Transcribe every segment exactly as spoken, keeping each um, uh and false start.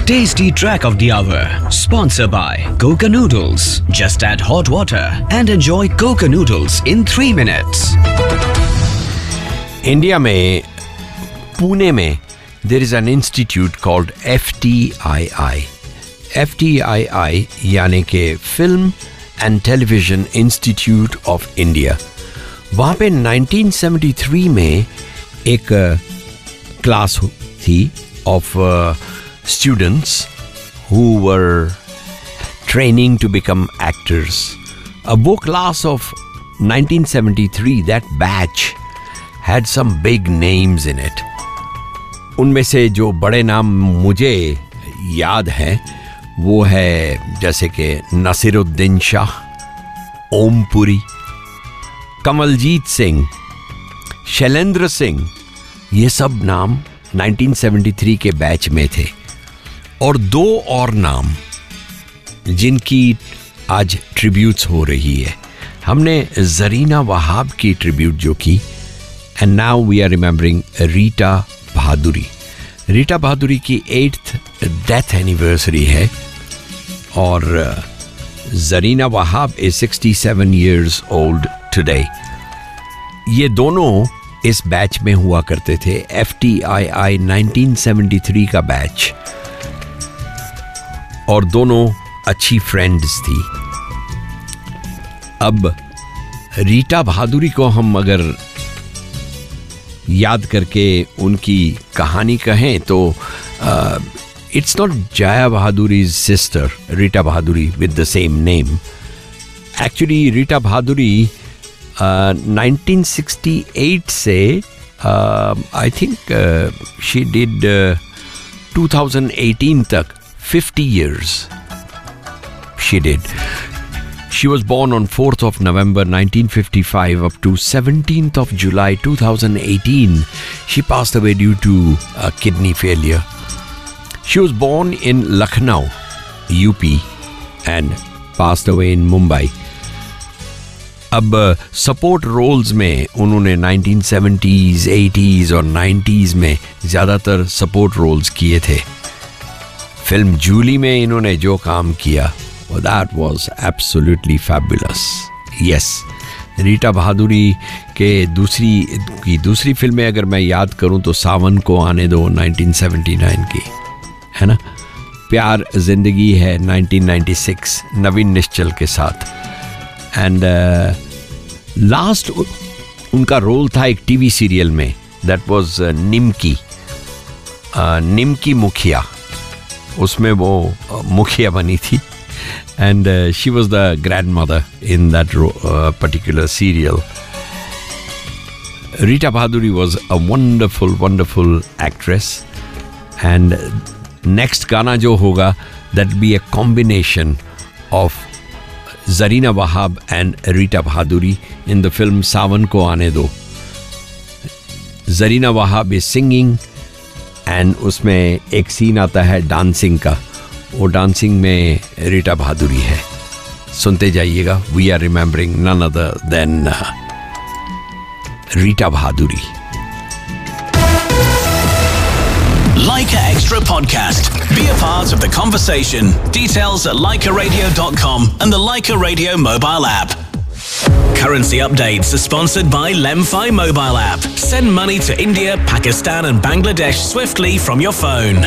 Tasty track of the hour, sponsored by Coca Noodles. Just add hot water and enjoy Coca Noodles in three minutes. India में पुणे में there is an institute called F T I I. F T I I यानी कि Film and Television Institute of India. वहाँ पे nineteen seventy-three में एक class थी of uh, students who were training to become actors. अब वो class of nineteen seventy-three, that batch had some big names in it. उनमें से जो बड़े नाम मुझे याद हैं वो है जैसे कि नसीरुद्दीन शाह, ओमपुरी, कमलजीत सिंह, शैलेंद्र सिंह. ये सब नाम nineteen seventy-three के बैच में थे. और दो और नाम जिनकी आज ट्रिब्यूट्स हो रही है. हमने जरीना वहाब की ट्रिब्यूट जो की, and now we are remembering Rita बहादुरी. रीटा बहादुरी की एट्थ डेथ एनिवर्सरी है और Zarina Wahab is sixty-seven years old today. ये दोनों इस बैच में हुआ करते थे. F T I I nineteen seventy-three का बैच, और दोनों अच्छी फ्रेंड्स थी. अब रीटा बहादुरी को हम अगर याद करके उनकी कहानी कहें तो it's not Jaya बहादुरीज sister Rita बहादुरी with the same name. Actually Rita बहादुरी nineteen sixty-eight से I think she did twenty eighteen तक fifty years she did. She was born on fourth of November nineteen fifty-five up to seventeenth of July twenty eighteen. She passed away due to uh, kidney failure. She was born in Lucknow, U P, and passed away in Mumbai. अब support roles में उन्होंने nineteen seventies, eighties और nineties में ज़्यादातर support roles किए थे. Film Jully में इन्होंने जो काम किया, well, that was absolutely fabulous. Yes, Rita बहादुरी के दूसरी की दूसरी फिल्में अगर मैं याद करूं तो सावन को आने दो nineteen seventy-nine की, है ना. प्यार जिंदगी है nineteen ninety-six नवीन निश्चल के साथ. एंड लास्ट uh, उनका रोल था एक टीवी सीरियल में, दैट वाज निमकी uh, निमकी मुखिया. उसमें वो uh, मुखिया बनी थी. And uh, she was the grandmother in that uh, particular serial. Rita Bahaduri was a wonderful, wonderful actress. And next गाना जो होगा, that will be a combination of Zarina Wahab and Rita Bahaduri in the film Sawan Ko Aane Do. Zarina Wahab is singing and उसमें एक scene आता है dancing का. वो dancing में रीटा बहादुरी है. सुनते जाइएगा. We are remembering none other than Rita बहादुरी. Leica Extra Podcast. Be a part of the conversation. Details at leica radio dot com and the Leica Radio mobile app. Currency updates are sponsored by Lemfi mobile app. Send money to India, Pakistan and Bangladesh swiftly from your phone.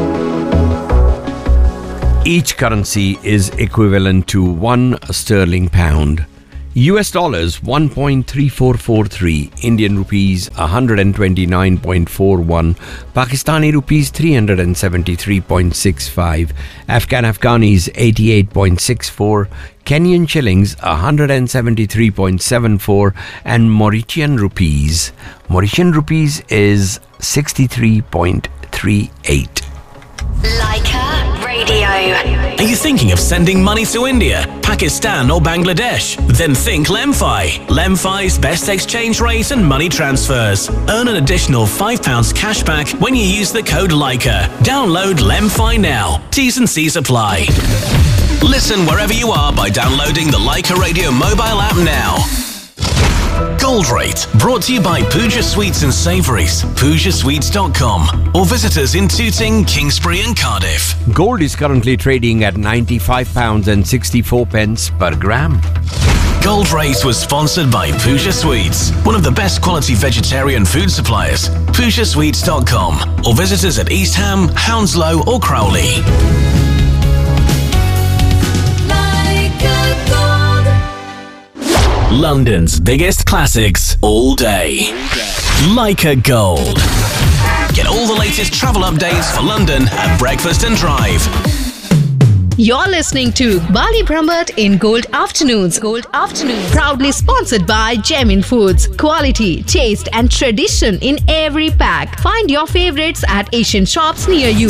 Each currency is equivalent to one sterling pound. U S dollars one point three four four three, Indian rupees one hundred twenty-nine point four one, Pakistani rupees three hundred seventy-three point six five, Afghan Afghanis eighty-eight point six four, Kenyan shillings one hundred seventy-three point seven four, and Mauritian rupees. Mauritian rupees is sixty-three point three eight. Leica Radio. Are you thinking of sending money to India, Pakistan or Bangladesh? Then think Lemfi. Lemfi's best exchange rate and money transfers. Earn an additional five pounds cashback when you use the code Leica. Download Lemfi now. T's and C's apply. Listen wherever you are by downloading the Leica Radio mobile app now. Gold Rate, brought to you by Pooja Sweets and Savouries, pooja sweets dot com, or visit us in Tooting, Kingsbury and Cardiff. Gold is currently trading at ninety-five pounds and sixty-four pence per gram. Gold Rate was sponsored by Pooja Sweets, one of the best quality vegetarian food suppliers. pooja sweets dot com, or visit us at East Ham, Hounslow or Crowley. London's biggest classics all day. Leica Gold. Get all the latest travel updates for London at Breakfast and Drive. You're listening to Bali Brahmat in Gold Afternoons. Gold Afternoons. Proudly sponsored by Jamin Foods. Quality, taste and tradition in every pack. Find your favorites at Asian shops near you.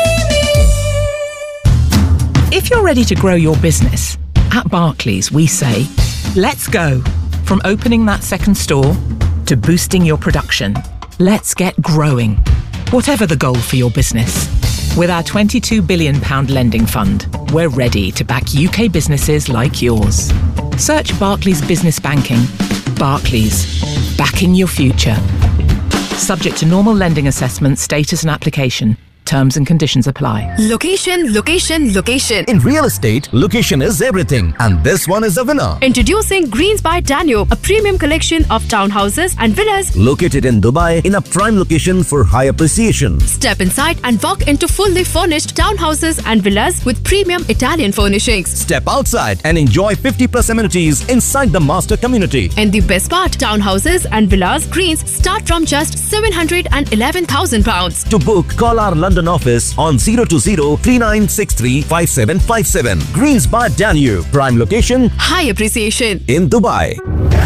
If you're ready to grow your business, at Barclays we say, let's go. From opening that second store to boosting your production, let's get growing. Whatever the goal for your business. With our twenty-two billion pounds lending fund, we're ready to back U K businesses like yours. Search Barclays Business Banking. Barclays, backing your future. Subject to normal lending assessment, status and application. Terms and conditions apply. Location, location, location. In real estate, location is everything. And this one is a winner. Introducing Greens by Danube, a premium collection of townhouses and villas located in Dubai in a prime location for high appreciation. Step inside and walk into fully furnished townhouses and villas with premium Italian furnishings. Step outside and enjoy fifty plus amenities inside the master community. And the best part, townhouses and villas Greens start from just seven hundred eleven thousand pounds. To book, call our London office on zero two zero, three nine six three, five seven five seven. Greens by Danube, prime location, high appreciation in Dubai.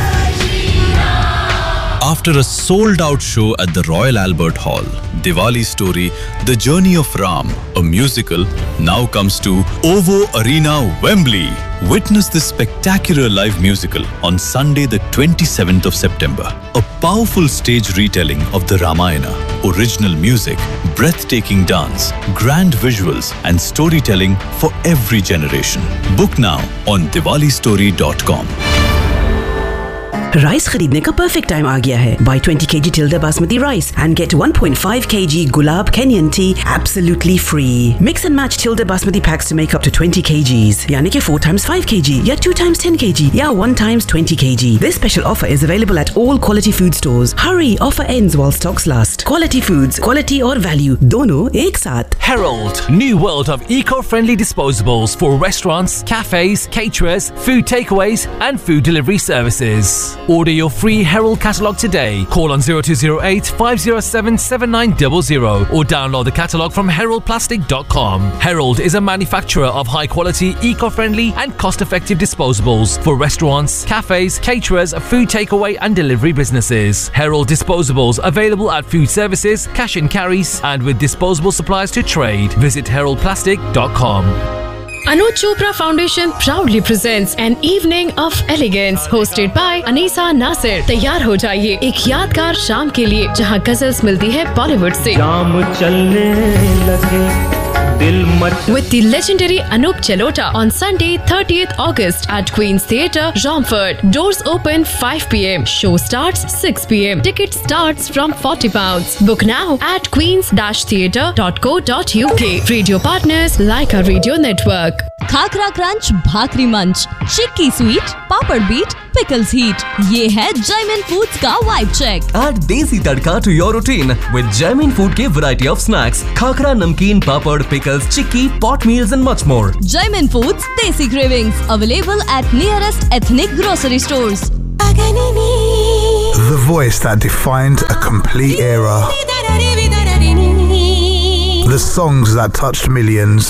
After a sold-out show at the Royal Albert Hall, Diwali Story, The Journey of Ram, a musical, now comes to OVO Arena, Wembley. Witness this spectacular live musical on Sunday the twenty-seventh of September. A powerful stage retelling of the Ramayana, original music, breathtaking dance, grand visuals and storytelling for every generation. Book now on diwali story dot com. Rice खरीदने का perfect time आ गया है. Buy twenty kilograms Tilda Basmati rice and get one point five kilograms Gulab Kenyan tea absolutely free. Mix and match Tilda Basmati packs to make up to twenty kilograms. यानी कि four times five kilograms या two times ten kilograms या one times twenty kilograms. This special offer is available at all quality food stores. Hurry, offer ends while stocks last. Quality foods, quality और value दोनों एक साथ. Herald, new world of eco-friendly disposables for restaurants, cafes, caterers, food takeaways and food delivery services. Order your free Herald catalogue today. Call on zero two zero eight, five zero seven, seven nine zero zero or download the catalogue from herald plastic dot com. Herald is a manufacturer of high-quality, eco-friendly and cost-effective disposables for restaurants, cafes, caterers, food takeaway and delivery businesses. Herald disposables available at food services, cash and carries and with disposable supplies to trade. Visit herald plastic dot com. Anuj Chopra Foundation proudly presents an evening of elegance hosted by Anisa Nasir. तैयार हो जाइए एक यादगार शाम के लिए जहां गजल्स मिलती है बॉलीवुड से. शाम चलने लगे दिल much. With the legendary Anup Jalota on Sunday thirtieth August at Queen's Theatre, Romford. Doors open five p m. Show starts six p m. Ticket starts from forty pounds. Book now at queens dash theatre dot co dot u k. Radio partners Leica Radio Network. Khakhra crunch, भाकरी मंच, चिक्की sweet, पापड़ beat, pickles heat. ये है Jaimin foods का vibe check. Add देसी तड़का to your routine with Jaimin Food के variety of snacks, khakhra, नमकीन, पापड़, pickles, chikki, pot meals and much more. Jaimin Foods Desi Cravings available at nearest ethnic grocery stores. The voice that defined a complete era. The songs that touched millions.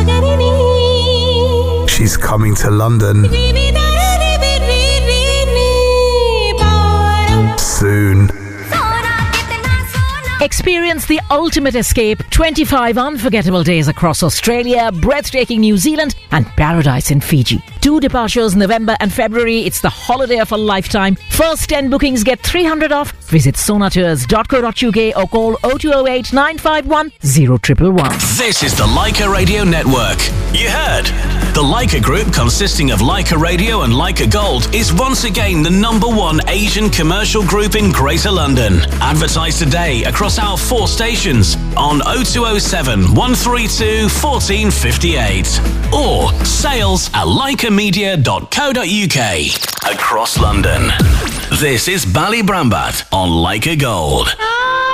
She's coming to London soon. Experience the ultimate escape. twenty-five unforgettable days across Australia, breathtaking New Zealand and paradise in Fiji. Two departures November and February. It's the holiday of a lifetime. First ten bookings get three hundred off. Visit sonatours dot co dot uk or call oh two oh eight nine five one oh one one one. This is the Leica Radio Network. You heard? The Leica Group, consisting of Leica Radio and Leica Gold, is once again the number one Asian commercial group in Greater London. Advertise today across our four stations on oh two oh seven, one three two, one four five eight or sales at leica media dot co dot uk. Across London. This is Bally Brambat on Leica Gold.